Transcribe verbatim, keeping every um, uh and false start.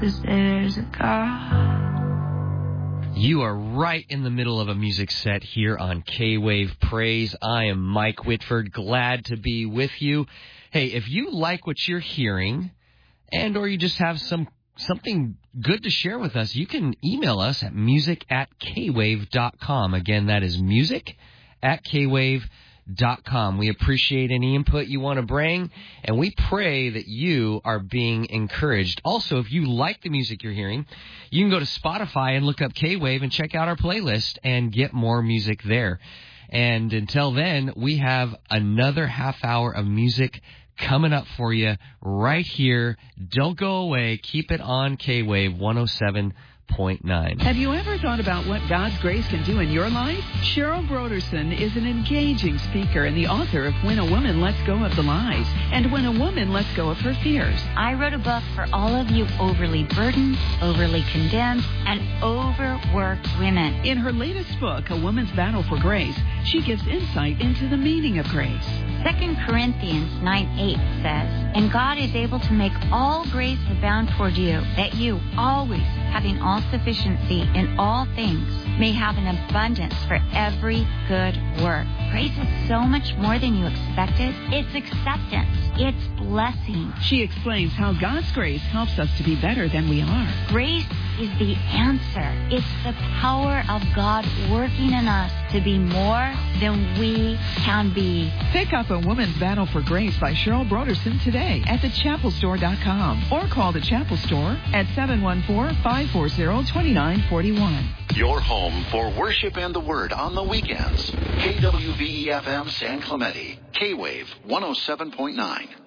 There's a God. You are right in the middle of a music set here on K-Wave Praise. I am Mike Whitford, glad to be with you. Hey, if you like what you're hearing, and or you just have some something good to share with us, you can email us at music at kwave dot com. Again, that is music at kwave dot com. We appreciate any input you want to bring, and we pray that you are being encouraged. Also, if you like the music you're hearing, you can go to Spotify and look up K-Wave and check out our playlist and get more music there. And until then, we have another half hour of music coming up for you right here. Don't go away. Keep it on K-Wave one oh seven point nine. Have you ever thought about what God's grace can do in your life? Cheryl Broderson is an engaging speaker and the author of When a Woman Lets Go of the Lies and When a Woman Lets Go of Her Fears. I wrote a book for all of you overly burdened, overly condemned, and overworked women. In her latest book, A Woman's Battle for Grace, she gives insight into the meaning of grace. Second Corinthians nine eight says, "And God is able to make all grace abound toward you, that you, always having all sufficiency in all things, may have an abundance for every good work." Grace is so much more than you expected. It's acceptance. It's blessing. She explains how God's grace helps us to be better than we are. Grace is the answer. It's the power of God working in us to be more than we can be. Pick up A Woman's Battle for Grace by Cheryl Broderson today at the chapel store dot com or call the Chapel Store at seven one four, five four zero, two nine four one. Your home for worship and the Word on the weekends. K W V E F M San Clemente. K-Wave one oh seven point nine.